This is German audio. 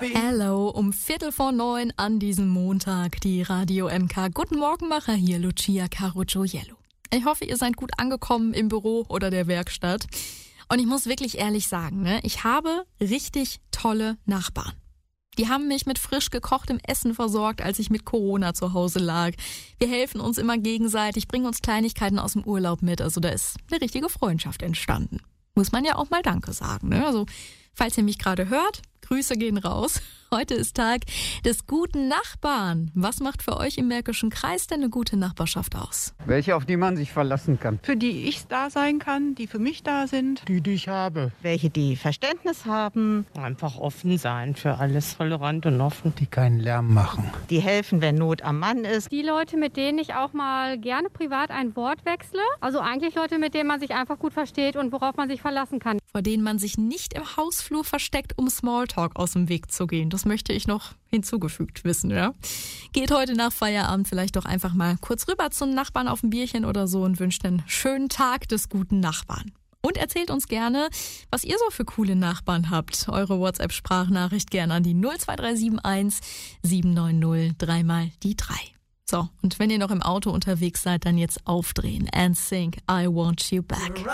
Hello, um 8:45 an diesem Montag, die Radio MK Guten Morgenmacher hier, Lucia Caro Gioiello. Ich hoffe, ihr seid gut angekommen im Büro oder der Werkstatt. Und ich muss wirklich ehrlich sagen, ich habe richtig tolle Nachbarn. Die haben mich mit frisch gekochtem Essen versorgt, als ich mit Corona zu Hause lag. Wir helfen uns immer gegenseitig, bringen uns Kleinigkeiten aus dem Urlaub mit. Also da ist eine richtige Freundschaft entstanden. Muss man ja auch mal Danke sagen, Also, falls ihr mich gerade hört, Grüße gehen raus. Heute ist Tag des guten Nachbarn. Was macht für euch im Märkischen Kreis denn eine gute Nachbarschaft aus? Welche, auf die man sich verlassen kann. Für die ich da sein kann, die für mich da sind. Die ich habe. Welche, die Verständnis haben. Einfach offen sein für alles, tolerant und offen. Die keinen Lärm machen. Die helfen, wenn Not am Mann ist. Die Leute, mit denen ich auch mal gerne privat ein Wort wechsle. Also eigentlich Leute, mit denen man sich einfach gut versteht und worauf man sich verlassen kann. Vor denen man sich nicht im Hausflur versteckt, um Smalltalk aus dem Weg zu gehen. Das möchte ich noch hinzugefügt wissen, Geht heute nach Feierabend vielleicht doch einfach mal kurz rüber zum Nachbarn auf ein Bierchen oder so und wünscht einen schönen Tag des guten Nachbarn. Und erzählt uns gerne, was ihr so für coole Nachbarn habt. Eure WhatsApp-Sprachnachricht gerne an die 02371 790 3x3. So, und wenn ihr noch im Auto unterwegs seid, dann jetzt aufdrehen. And sing I Want You Back.